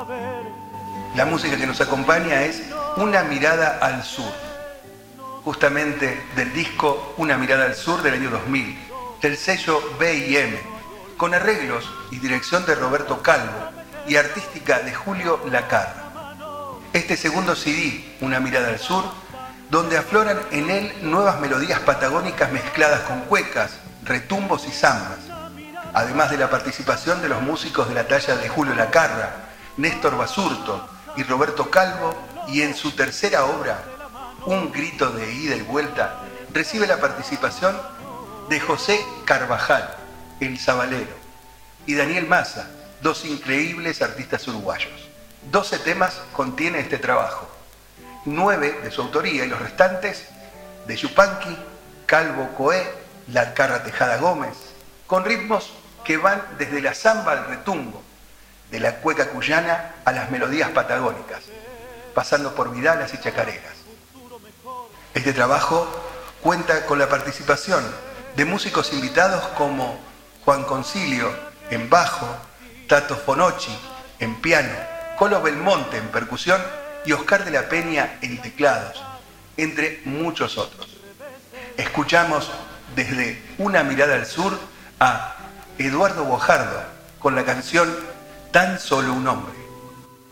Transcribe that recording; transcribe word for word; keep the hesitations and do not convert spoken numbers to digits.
La música que nos acompaña es Una mirada al sur, justamente del disco Una mirada al sur del año dos mil, del sello B y M, con arreglos y dirección de Roberto Calvo y artística de Julio Lacarra. Este segundo C D, Una mirada al sur, donde afloran en él nuevas melodías patagónicas mezcladas con cuecas, retumbos y zambas, además de la participación de los músicos de la talla de Julio Lacarra, Néstor Basurto y Roberto Calvo, y en su tercera obra, Un grito de ida y vuelta, recibe la participación de José Carvajal, el Zabalero, y Daniel Massa, dos increíbles artistas uruguayos. doce temas contiene este trabajo, nueve de su autoría y los restantes de Yupanqui, Calvo Coé, Lacarra Tejada Gómez, con ritmos que van desde la zamba al retumbo, de la cueca cuyana a las melodías patagónicas, pasando por vidalas y chacareras. Este trabajo cuenta con la participación de músicos invitados como Juan Concilio en bajo, Tato Fonocci en piano, Colo Belmonte en percusión y Oscar de la Peña en teclados, entre muchos otros. Escuchamos desde Una mirada al sur a Eduardo Bojardo con la canción Tan solo un hombre.